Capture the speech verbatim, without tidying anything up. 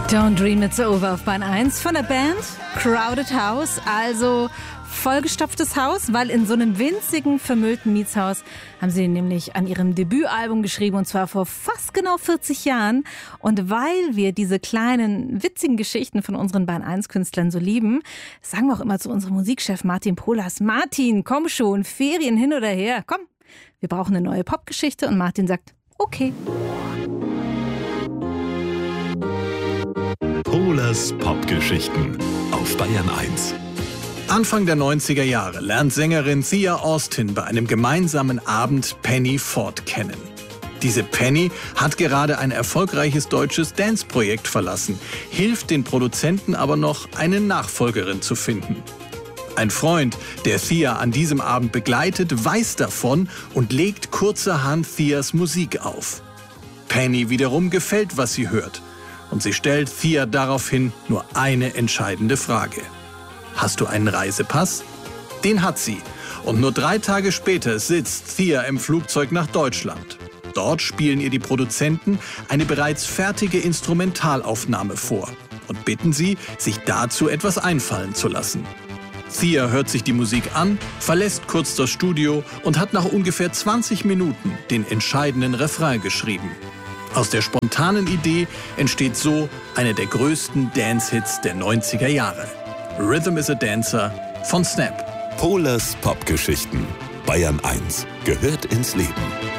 Don't Dream It's Over auf Bahn eins von der Band Crowded House, also vollgestopftes Haus, weil in so einem winzigen, vermüllten Mietshaus haben sie nämlich an ihrem Debütalbum geschrieben, und zwar vor fast genau vierzig Jahren. Und weil wir diese kleinen, witzigen Geschichten von unseren Bahn eins Künstlern so lieben, sagen wir auch immer zu unserem Musikchef Martin Polas: Martin, komm schon, Ferien hin oder her, komm, wir brauchen eine neue Popgeschichte. Und Martin sagt, okay. Polas Popgeschichten auf Bayern eins. Anfang der neunziger Jahre lernt Sängerin Thea Austin bei einem gemeinsamen Abend Penny Ford kennen. Diese Penny hat gerade ein erfolgreiches deutsches Dance-Projekt verlassen, hilft den Produzenten aber noch, eine Nachfolgerin zu finden. Ein Freund, der Thea an diesem Abend begleitet, weiß davon und legt kurzerhand Theas Musik auf. Penny wiederum gefällt, was sie hört. Und sie stellt Thea daraufhin nur eine entscheidende Frage. Hast du einen Reisepass? Den hat sie. Und nur drei Tage später sitzt Thea im Flugzeug nach Deutschland. Dort spielen ihr die Produzenten eine bereits fertige Instrumentalaufnahme vor und bitten sie, sich dazu etwas einfallen zu lassen. Thea hört sich die Musik an, verlässt kurz das Studio und hat nach ungefähr zwanzig Minuten den entscheidenden Refrain geschrieben. Aus der spontanen Idee entsteht so einer der größten Dance-Hits der neunziger Jahre. Rhythm is a Dancer von Snap. Polas Popgeschichten. Bayern eins gehört ins Leben.